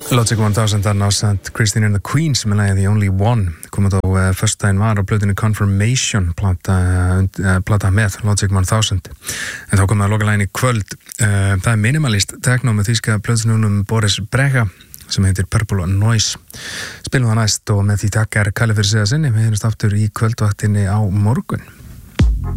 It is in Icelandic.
Logic 1000 ásamt Christine and the Queens með lagið The Only One komið á föstudaginn var á plötunni Confirmation plata með Logic 1000 en þá komið að loka laginn í kvöld það minimalist techno með þýska plötununum Boris Brejcha sem heitir Purple Noise spilum það næst og með því takkar Kalli fyrir sig að sinni við heyrumst aftur í kvöldvaktinni á morgun